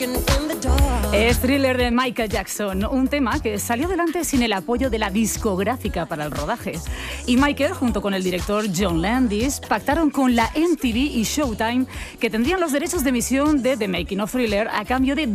Es Thriller de Michael Jackson, un tema que salió adelante sin el apoyo de la discográfica para el rodaje. Y Michael, junto con el director John Landis, pactaron con la MTV y Showtime que tendrían los derechos de emisión de The Making of Thriller a cambio de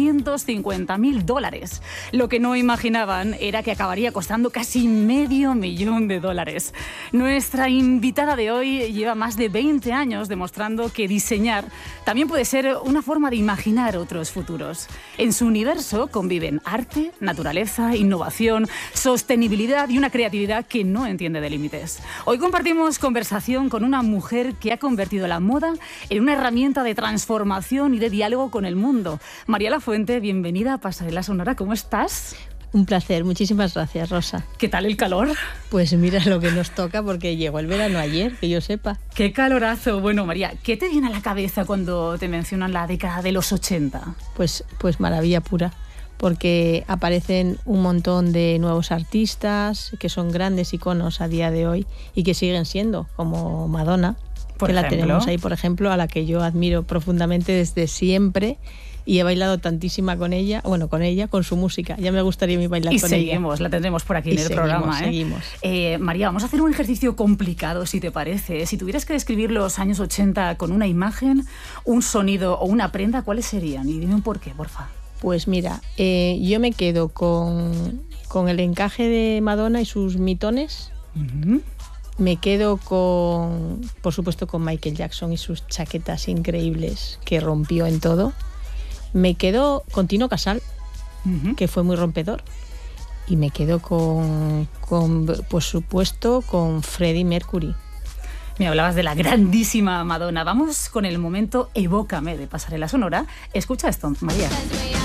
$250.000. Lo que no imaginaban era que acabaría costando casi $500,000. Nuestra invitada de hoy lleva más de 20 años demostrando que diseñar también puede ser una forma de imaginar otros futuros. En su universo conviven arte, naturaleza, innovación, sostenibilidad y una creatividad que no entiende de límites. Hoy compartimos conversación con una mujer que ha convertido la moda en una herramienta de transformación y de diálogo con el mundo. María Lafuente, bienvenida a Pasarela Sonora. ¿Cómo estás? Un placer, muchísimas gracias, Rosa. ¿Qué tal el calor? Pues mira lo que nos toca porque llegó el verano ayer, que yo sepa. ¡Qué calorazo! Bueno, María, ¿qué te viene a la cabeza cuando te mencionan la década de los 80? Pues maravilla pura, porque aparecen un montón de nuevos artistas que son grandes iconos a día de hoy y que siguen siendo, como Madonna, que la tenemos ahí, por ejemplo, a la que yo admiro profundamente desde siempre. Y he bailado tantísima con ella, con su música. Ya me gustaría mi bailar con ella. Y la tendremos por aquí en el programa. Seguimos. María, vamos a hacer un ejercicio complicado, si te parece. Si tuvieras que describir los años 80 con una imagen, un sonido o una prenda, ¿cuáles serían? Y dime un porqué, porfa. Pues mira, yo me quedo con el encaje de Madonna y sus mitones. Uh-huh. Me quedo por supuesto, con Michael Jackson y sus chaquetas increíbles que rompió en todo. Me quedo con Tino Casal, uh-huh, que fue muy rompedor. Y me quedo por supuesto, con Freddie Mercury. Me hablabas de la grandísima Madonna. Vamos con el momento Evócame de Pasarela Sonora. Escucha esto, María.